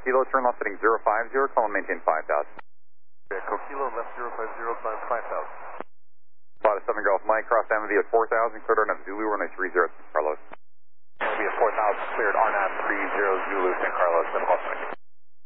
Kilo, turn left heading 050, call and maintain 5,000. Echo Kilo, left 050, climb 5,000. Spot 7 Golf Mike, cross MV at 4,000, cleared RNAV Zulu, runway 30 San Carlos. MV at 4,000, cleared RNAV 30 Zulu, San Carlos, and Boston.